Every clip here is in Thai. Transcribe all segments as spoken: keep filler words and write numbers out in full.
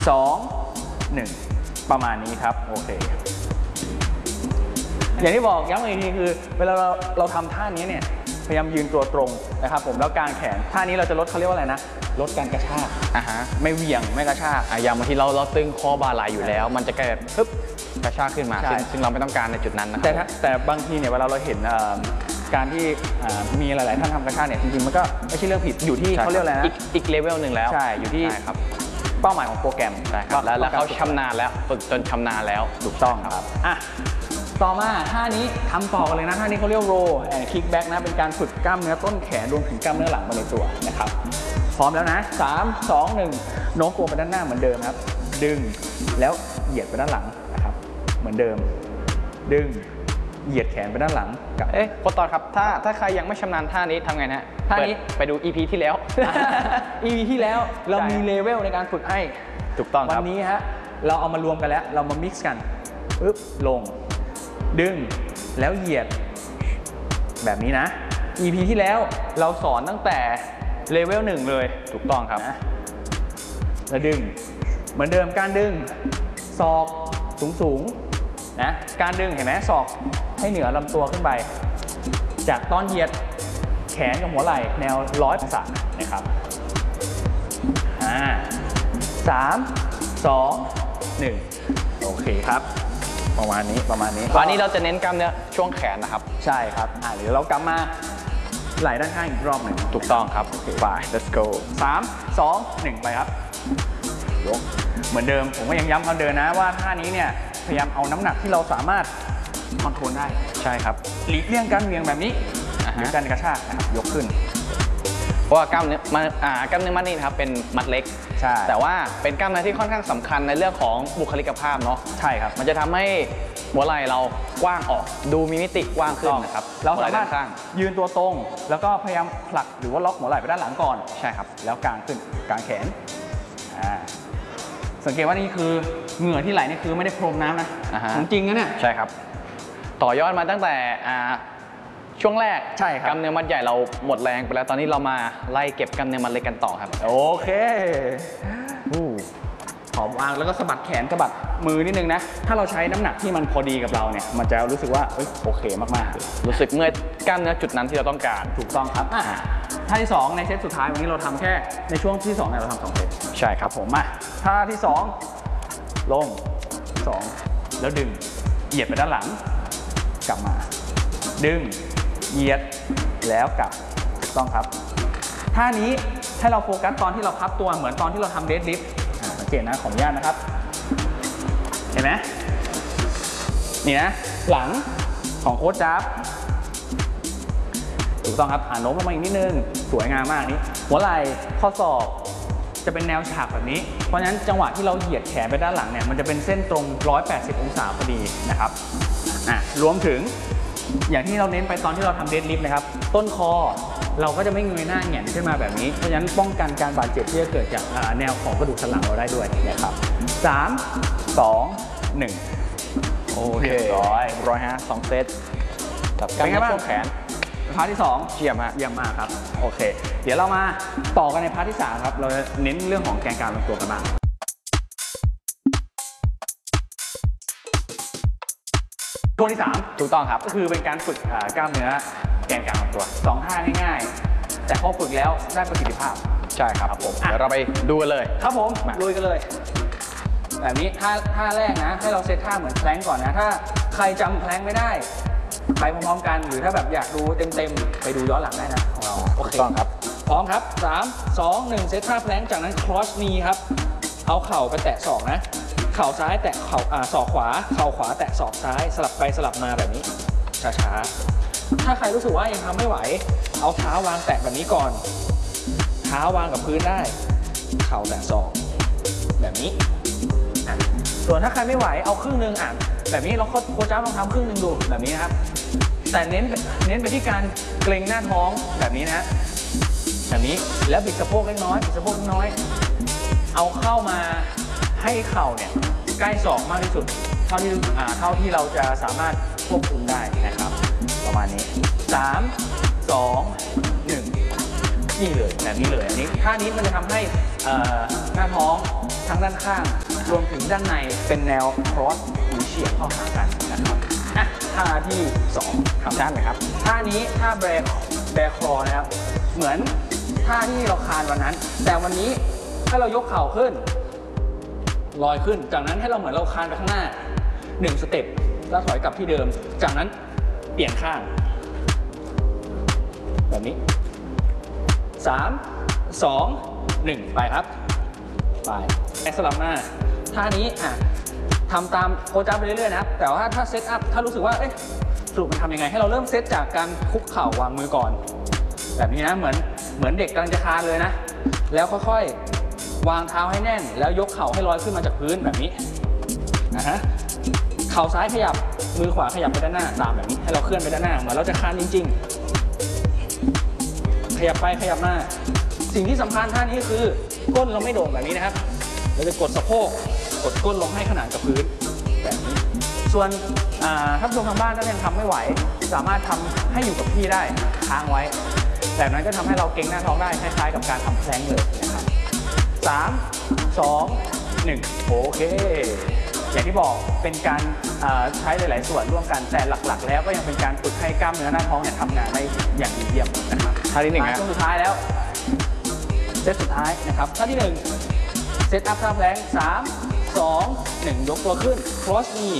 สอง หนึ่งประมาณนี้ครับโอเคอย่างที่บอกย้ำอีกทีคือเวลาเราเราทำท่านี้เนี่ยพยายามยืนตัวตรงนะครับผมแล้วกางแขนท่านี้เราจะลดเขาเรียกว่าอะไรนะลดการกระชากอ่ะฮะไม่เหวี่ยงไม่กระชากอ่ะอย่างบางทีเราเราตึงคอบ่าไหล่อยู่แล้วมันจะเกิดปึ๊บกระชากขึ้นมาซึ่งซึ่งเราไม่ต้องการในจุดนั้นนะแต่แต่บางทีเนี่ยเวลาเราเห็นการที่มีหลายๆท่านทำกระชากเนี่ยจริงๆมันก็ไม่ใช่เรื่องผิดอยู่ที่เขาเรียกอะไรนะอีกเลเวลหนึ่งแล้วใช่อยู่ที่ครับเป้าหมายของโปรแกรมใช่ครับแล้วเขาชำนาญแล้วฝึกจนชำนาญแล้วถูกต้องครับอ่ะต่อมาท่านี้ทำต่อกันเลยนะท่านี้เขาเรียกโรแอนด์คิกแบ็กนะเป็นการฝึกกล้ามเนื้อต้นแขนรวมถึงกล้ามเนื้อหลังไปในตัวนะครับพร้อมแล้วนะสาม สอง หนึ่งโน้มตัวไปด้านหน้าเหมือนเดิมครับดึงแล้วเหยียดไปด้านหลังนะครับเหมือนเดิมดึงเหยียดแขนไปด้านหลังกับเอ๊ะโค้ชตอนครับถ้าถ้าใครยังไม่ชำนาญท่านี้ทำไงนะท่านี้ไปดู อี พี ที่แล้วอี พี ที่แล้วเรามีเลเวลในการฝึกให้ถูกต้องครับวันนี้ฮะเราเอามารวมกันแล้วเรามามิกซ์กันปึ๊บลงดึงแล้วเหยียดแบบนี้นะ อี พี ที่แล้วเราสอนตั้งแต่เลเวลหนึ่งเลยถูกต้องครับนะแล้วดึงเหมือนเดิมการดึงศอกสูงสูงนะการดึงเห็นไหมศอกให้เหนือลำตัวขึ้นไปจากตอนเหยียดแขนกับหัวไหล่แนวร้อยองศานะครับอ่าสาม สอง หนึ่งโอเคครับประมาณนี้ประมาณนี้วันนี้เราจะเน้นกล้ามเนื้อช่วงแขนนะครับใช่ครับอ่าเดี๋ยวเรากลับมาไหล่ด้านข้างอีกรอบหนึ่งถูกต้องครับโอเคไป let's go สาม สอง หนึ่งไปครับยกเหมือนเดิมผมก็ยังย้ำคำเดิมนะว่าท่านี้เนี่ยพยายามเอาน้ำหนักที่เราสามารถคอนโทรลได้ใช่ครับหลีกเลี่ยงการเหวี่ยงแบบนี้หรือการกระชากนะครับยกขึ้นเพราะว่ากล้ามเนื้อมันอ่ากล้ามเนื้อมัดนี่นะครับเป็นมัดเล็กใช่แต่ว่าเป็นกล้ามเนื้อที่ค่อนข้างสำคัญในเรื่องของบุคลิกภาพเนาะใช่ครับมันจะทำให้หัวไหล่เรากว้างออกดูมีมิติกว้างขึ้นนะครับเราสามารถยืนตัวตรงแล้วก็พยายามผลักหรือว่าล็อกหัวไหล่ไปด้านหลังก่อนใช่ครับแล้วกางขึ้นกางแขนอ่าสังเกตว่านี่คือเหงื่อที่ไหลนี่คือไม่ได้พรมน้ำนะของจริงนะเนี่ยใช่ครับต่อยอดมาตั้งแต่ช่วงแรกใช่ครับกล้ามเนื้อมัดใหญ่เราหมดแรงไปแล้วตอนนี้เรามาไล่เก็บกล้ามเนื้อมัดเล็กกันต่อครับโอเคหอมวางแล้วก็สะบัดแขนสะบัดมือนิดนึงนะถ้าเราใช้น้ำหนักที่มันพอดีกับเราเนี่ยมันจะรู้สึกว่าโอเคมากๆรู้สึกเมื่อกล้ามเนื้อจุดนั้นที่เราต้องการถูกต้องครับท่าที่สองในเซตสุดท้ายวันนี้เราทำแค่ในช่วงที่สองเนี่ยเราทำสองเซตใช่ครับผมมาท่าที่สองลงสองแล้วดึงเหยียดไปด้านหลังกลับมาดึงเหยียดแล้วกลับถูกต้องครับท่านี้ให้เราโฟกัสตอนที่เราพับตัวเหมือนตอนที่เราทำเดดลิฟต์สังเกตนะของย่านนะครับเห็นไหมนี่นะหลังของโค้ชจ๊าบถูกต้องครับอ่าโน้มลงมาอีกนิดนึงสวยงามมากนี้หัวไหล่ข้อศอกจะเป็นแนวฉากแบบนี้เพราะฉะนั้นจังหวะที่เราเหยียดแขนไปด้านหลังเนี่ยมันจะเป็นเส้นตรงหนึ่งร้อยแปดสิบองศาพอดีนะครับอ่ะรวมถึงอย่างที่เราเน้นไปตอนที่เราทำเดดลิฟต์นะครับต้นคอเราก็จะไม่เงยหน้าแหงนขึ้นมาแบบนี้เพราะฉะนั้นป้องกันการบาดเจ็บที่จะเกิดจากแนวของกระดูกสันหลังเราได้ด้วยนะครับสาม สอง หนึ่งโอเคร้อยร้อยฮะสองเซตกับกล้ามเนื้อช่วงแขนพาร์ทที่สองเยี่ยมฮะเยี่ยมมากครับโอเคเดี๋ยวเรามาต่อกันในพาร์ทที่สามครับเราเน้นเรื่องของแกนกลางลำตัวกันบ้างช่วงที่สามถูกต้องครับก็คือเป็นการฝึกกล้ามเนื้อแกนกลางลำตัวสองท่าง่ายๆแต่พอฝึกแล้วได้ประสิทธิภาพใช่ครับผมเดี๋ยวเราไปดูกันเลยครับผมลุยกันเลยแบบนี้ท่าท่าแรกนะให้เราเซตท่าเหมือนแพลงก่อนนะถ้าใครจำแพลงไม่ได้ไปพร้อมๆกันหรือถ้าแบบอยากดูเต็มๆไปดูย้อนหลังได้นะของเราโอเคต้องครับพร้อมครับสาม สอง หนึ่งเซตท่าแพลงจากนั้นครอสนีครับเอาเข่าไปแตะศอกนะเข่าซ้ายแตะเข่าอ่าศอกขวาเข่าขวาแตะศอกซ้ายสลับไปสลับมาแบบนี้ช้าๆถ้าใครรู้สึกว่ายังทำไม่ไหวเอาเท้าวางแตะแบบนี้ก่อนเท้าวางกับพื้นได้เข่าแตะศอกแบบนี้ส่วนถ้าใครไม่ไหวเอาครึ่งนึงอ่ะแบบนี้เราโค้ชจ้าลองทำครึ่งนึงดูแบบนี้นะครับแต่เน้นเน้นไปที่การเกร็งหน้าท้องแบบนี้นะแบบนี้แล้วบิดสะโพกเล็กน้อยบิดสะโพกเล็กน้อยเอาเข้ามาให้เข่าเนี่ยใกล้ศอกมากที่สุดเท่าที่อ่าเท่าที่เราจะสามารถควบคุมได้นะครับประมาณนี้สาม สอง หนึ่งนี่เลยแบบนี้เลยอันนี้ท่านี้มันจะทำให้หน้าท้องททั้งด้านข้างรวมถึงด้านในเป็นแนว cross หรือเฉียงเข้าหากันนะครับอ่ะท่าที่สองครับด้านไหนครับท่านี้ท่าแบร์แบร์คลอนะครับเหมือนท่าที่เราคานวันนั้นแต่วันนี้ให้เรายกเข่าขึ้นลอยขึ้นจากนั้นให้เราเหมือนเราคานไปข้างหน้าหนึ่งสเต็ปแล้วถอยกลับที่เดิมจากนั้นเปลี่ยนข้างแบบนี้สามสองหนึ่งไปครับไปแอสลับหน้าท่านี้อ่ะทำตามโค้ชจ้าไปเรื่อยๆนะครับแต่ว่าถ้าเซตอัพถ้ารู้สึกว่าเอ๊ะสรุปมันทำยังไงให้เราเริ่มเซตจากการคุกเข่าวางมือก่อนแบบนี้นะเหมือนเหมือนเด็กกำลังจะคานเลยนะแล้วค่อยๆวางเท้าให้แน่นแล้วยกเข่าให้ลอยขึ้นมาจากพื้นแบบนี้นะฮะเข่าซ้ายขยับมือขวาขยับไปด้านหน้าตามแบบนี้ให้เราเคลื่อนไปด้านหน้าเหมือนเราจะคานจริงๆขยับไปขยับมาสิ่งที่สำคัญท่านี้คือก้นเราไม่โด่งแบบนี้นะครับเราจะกดสะโพกกดก้นลงให้ขนานกับพื้นแบบนี้ส่วนท่านผู้ชมทางบ้านถ้ายังทำไม่ไหวสามารถทำให้อยู่กับที่ได้ค้างไว้แบบนั้นก็ทำให้เราเกร็งหน้าท้องได้คล้ายๆกับการทำแพลงเลยนะครับสามสองหนึ่งโอเคอย่างที่บอกเป็นการใช้หลายๆส่วนร่วมกันแต่หลักๆแล้วก็ยังเป็นการฝึกให้กล้ามเนื้อหน้าท้องเนี่ยทำงานได้อย่างดีเยี่ยมนะครับท่าที่หนึ่งช่วงสุดท้ายแล้วเซตสุดท้ายนะครับท่าที่หนึ่งเซตอัพท่าแพลงสามสองหนึ่งยกตัวขึ้น cross knee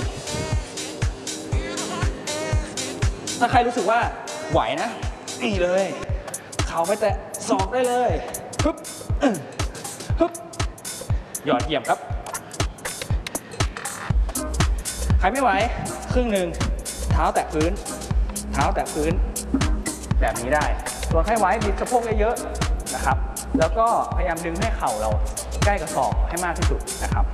ถ้าใครรู้สึกว่าไหวนะนี่เลยเข่าไปแตะศอกได้เลยฮึบฮึบหยอดเหยียบครับใครไม่ไหวครึ่งหนึ่งเท้าแตะพื้นเท้าแตะพื้นแบบนี้ได้ส่วนใครไหวบิดสะโพกเยอะๆนะครับแล้วก็พยายามดึงให้เข่าเราใกล้กับศอกให้มากที่สุดนะครับ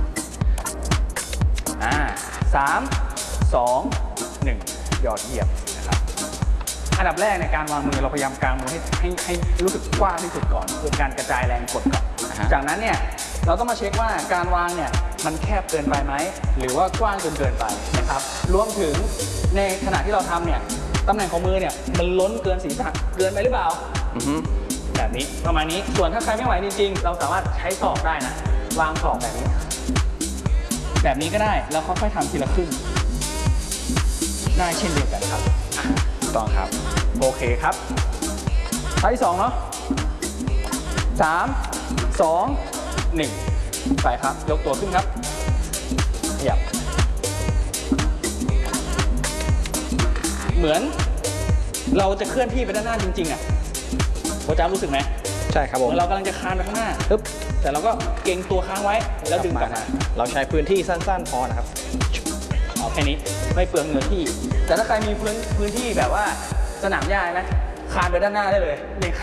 อ่าสามสองหนึ่งหยอดเหยียบนะครับอันดับแรกในการวางมือเราพยายามกางมือให้ให้ให้รู้สึกกว้างที่สุดก่อนเพื่อการกระจายแรงกดก่อนจากนั้นเนี่ยเราต้องมาเช็คว่าการวางเนี่ยมันแคบเกินไปไหมหรือว่ากว้างจนเกินไปนะครับรวมถึงในขณะที่เราทำเนี่ยตำแหน่งของมือเนี่ยมันล้นเกินศีรษะเกินไปหรือเปล่าแบบนี้ประมาณนี้ส่วนถ้าใครไม่ไหวจริงๆเราสามารถใช้ศอกได้นะวางศอกแบบนี้แบบนี้ก็ได้แล้วค่อยๆทำทีละครึ่งได้เช่นเดียวกันครับต้องครับโอเคครับท่าที่สองเนาะสามสองหนึ่งไปครับยกตัวขึ้นครับขยับเหมือนเราจะเคลื่อนที่ไปด้านหน้าจริงๆอ่ะโค้ชจ้ารู้สึกไหมใช่ครับผมเรากำลังจะคานไปข้างหน้าปึ๊บแต่เราก็เก่งตัวค้างไว้แล้วดึงกลับมาเราใช้พื้นที่สั้นๆพอนะครับเอาแค่นี้ไม่เปลืองเนื้อที่แต่ถ้าใครมีพื้นพื้นที่แบบว่าสนามหญ้าไหมคานไปด้านหน้าได้เลยนี่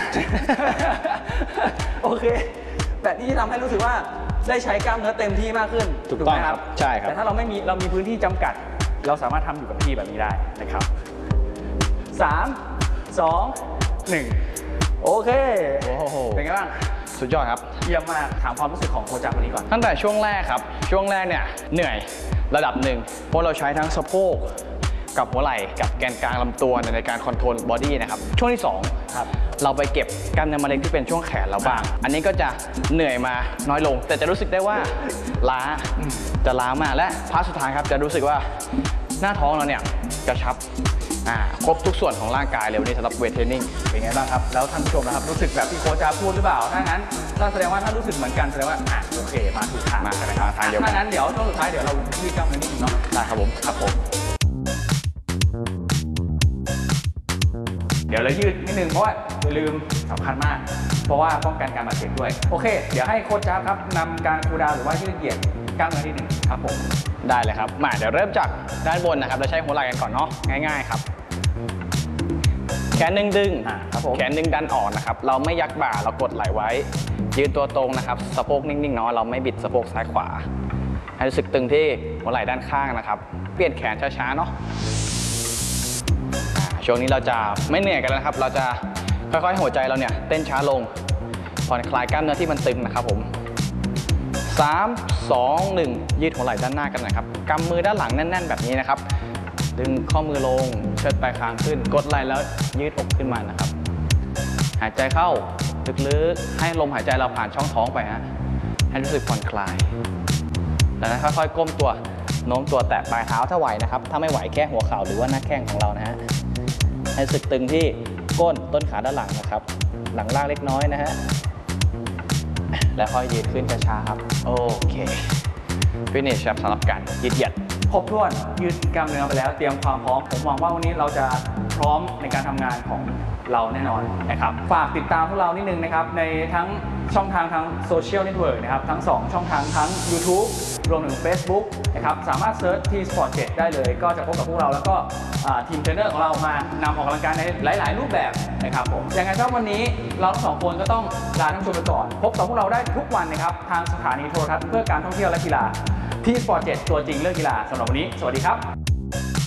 โอเคแบบนี้ทำให้รู้สึกว่าได้ใช้กล้ามเนื้อเต็มที่มากขึ้นถูกต้องครับใช่ครับแต่ถ้าเราไม่มีเรามีพื้นที่จำกัดเราสามารถทำอยู่กับที่แบบนี้ได้นะครับสามสองหนึ่งโอเคโอ้โหเป็นไงบ้างสุดยอดครับเยี่ยมมากถามความรู้สึกของโค้ชจักรวันนี้ก่อนตั้งแต่ช่วงแรกครับช่วงแรกเนี่ยเหนื่อยระดับหนึ่งเพราะเราใช้ทั้งสะโพกกับหัวไหล่กับแกนกลางลำตัวในการคอนโทรลบอดี้นะครับช่วงที่สองครับเราไปเก็บกล้ามเนื้อมะเร็งที่เป็นช่วงแขนเราบ้างอันนี้ก็จะเหนื่อยมาน้อยลงแต่จะรู้สึกได้ว่าล้าจะล้ามากและพาร์ทสุดท้ายครับจะรู้สึกว่าหน้าท้องเราเนี่ยกระชับครบทุกส่วนของร่างกายเลยวันนี้สำหรับเวทเทรนนิ่งเป็นไงบ้างครับแล้วท่านผู้ชมนะครับรู้สึกแบบที่โค้ชจะพูดหรือเปล่าถ้างั้นถ้าแสดงว่าถ้ารู้สึกเหมือนกันแสดงว่าอ่ะโอเคมาถูกทางมาทางเดียวกันถ้างั้นเดี๋ยวช่วงสุดท้ายเดี๋ยวเรายืดกล้ามเนื้อนิดนึงเนาะได้ครับผมครับผมเดี๋ยวเรายืดนิดนึงเพราะว่าอย่าลืมสำคัญมากเพราะว่าป้องกันการบาดเจ็บด้วยโอเคเดี๋ยวให้โค้ชจ้าครับนำการคูลดาวน์หรือว่ายืดเหยียดกล้ามเนื้อนิดนึงครับผมได้เลยครับมาเดี๋ยวเริ่มจากด้านบนนะครับเราใช้หัวไหล่กันก่อนเนาะง่ายๆครับแขนหนึ่งดึงแขนหนึ่งดันออกนะครับเราไม่ยักบ่าเรากดไหล่ไว้ยืนตัวตรงนะครับสะโพกนิ่งๆเนาะเราไม่บิดสะโพกซ้ายขวาให้รู้สึกตึงที่หัวไหล่ด้านข้างนะครับเปลี่ยนแขนช้าๆเนาะช่วงนี้เราจะไม่เหนื่อยกันแล้วครับเราจะค่อยๆหัวใจเราเนี่ยเต้นช้าลงผ่อนคลายกล้ามเนื้อที่มันตึงนะครับผมสามสองหนึ่งยืดหัวไหล่ด้านหน้ากันนะครับกำมือด้านหลังแน่นๆแบบนี้นะครับดึงข้อมือลงเชิดปลายคางขึ้นกดไหล่แล้วยืดอกขึ้นมานะครับหายใจเข้าลึกๆให้ลมหายใจเราผ่านช่องท้องไปฮะให้รู้สึกผ่อนคลายแล้วนั้นค่อยๆก้มตัวโน้มตัวแตะปลายเท้าถ้าไหวนะครับถ้าไม่ไหวแค่หัวเข่าหรือว่าหน้าแข้งของเรานะฮะให้รู้สึกตึงที่ก้นต้นขาด้านหลังนะครับหลังล่างเล็กน้อยนะฮะแล้วค่อยยืดขึ้นช้าๆครับโอเคฟินิชครับสำหรับการยืดเหยียดครบถ้วนยืดกล้ามเนื้อไปแล้วเตรียมความพร้อมผมหวังว่าวันนี้เราจะพร้อมในการทำงานของเราแน่นอนนะครับฝากติดตามพวกเรานิดนึงนะครับในทั้งช่องทางทั้งโซเชียลเน็ตเวิร์กนะครับทั้งสองช่องทางทั้ง YouTube รวมถึง Facebook นะครับสามารถเซิร์ชที่ Sport เจ็ดได้เลยก็จะพบกับพวกเราแล้วก็ทีมเทรนเนอร์ของเรามานำออกกำลังกายในหลายๆรูปแบบนะครับผมยังไงครับวันนี้เราทั้งสองคนก็ต้องลาท่านผู้ชมไปก่อนพบกับพวกเราได้ทุกวันนะครับทางสถานีโทรทัศน์เพื่อการท่องเที่ยวและกีฬาที่ Sport เจ็ดตัวจริงเรื่องกีฬาสำหรับวันนี้สวัสดีครับ